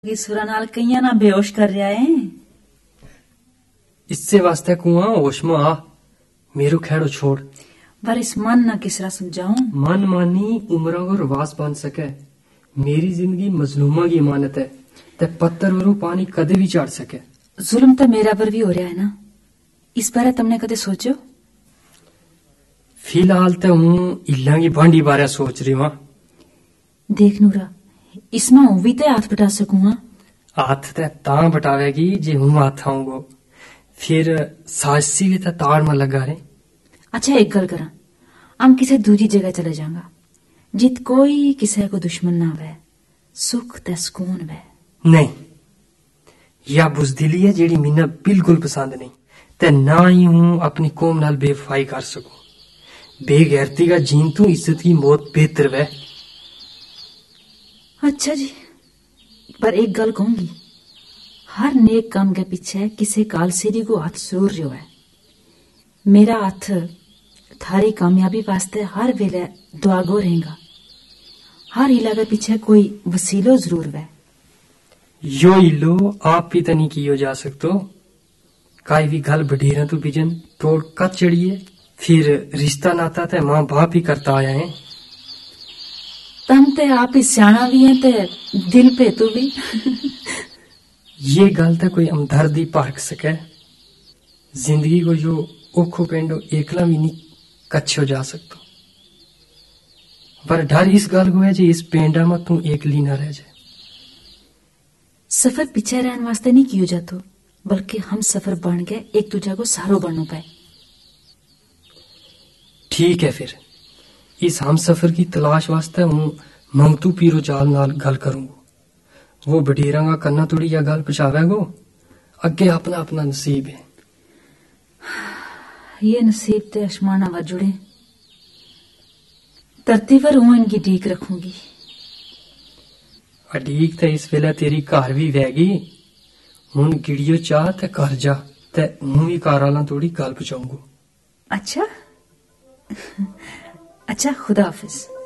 सुरा नाल कईया ना बेहोश कर रहा है। इससे वास्ते कुआं होश में आ, मेरो खेड़ो छोड़। पर इस मन ना किसरा समझाऊं। मन मानी उम्र को रवास बन सके। मेरी जिंदगी मजलूमा की इमानत है, ते पत्थर वरू पानी कदे भी चढ़ सके। जुल्म तो मेरा पर भी हो रहा है ना, इस बारे तुमने कदे सोचो? फिलहाल तो हूँ इल्ला की भांडी बारे सोच रही हूँ। देख नूरा, इसमें हूं भी ते हाथ बटा सकूंगा। हाथ ते ता बटावेगी जे हूँ हाथ आऊंगो, फिर सासी भी ते तार में लगा रहे। अच्छा एक गल करा, हम किसी दूसरी जगह चले जाऊंगा जित कोई किसी को दुश्मन ना वे, सुख ते सुकून वे। नहीं, या बुजदिली है जेड़ी मीना बिल्कुल पसंद नहीं, ते ना ही हूँ अपनी कौम नाल बेवफाई कर सकूं। बेगैरती का जीन तू इज्जत की मौत बेहतर वे। अच्छा जी, पर एक गल कहूंगी, हर नेक काम के पीछे किसी कालसीरी को हाथ जरूर रहो है। मेरा हाथ थारी कामयाबी वास्ते हर वेले दुआगो रहेगा। हर इला के पीछे कोई वसीलो जरूर वे। यो इलो आप भी तो नहीं कियो जा सकतो। काई भी गल बढ़ेरा तू बिजन तोड़ कत चढ़िए, फिर रिश्ता नाता ते माँ बाप ही करता आया है। तम ते आप ही सियाना भी हैं ते दिल पे तू भी। ये गल तो कोई हमदर्दी परख सके। जिंदगी को जो ओखो पेंडो एकला भी नहीं कच्छो जा सकता। पर डर इस गल को है जे इस पेंडा में तू एकली ना रह जाए। सफर पीछे रहने वास्ते नहीं कियो जातो, बल्कि हम सफर बन गए एक दूसरे को सहारो बनना पाए। ठीक है, फिर इस हम सफर की तलाश वास्ते हूँ ममतू पीरो जाल नाल गल करूंगा। वो बडेरा का कन्ना थोड़ी या गल पछावेगो। अगे अपना अपना नसीब है। ये नसीब ते आसमाना वा जुड़े, धरती पर हूं इनकी डीक रखूंगी। अडीक ते इस वेले तेरी घर भी वैगी। हुन गिड़ियो चाह ते घर जा, ते हूं भी घर आला थोड़ी गल पहुंचाऊंगा। अच्छा अच्छा, खुदा हाफिज।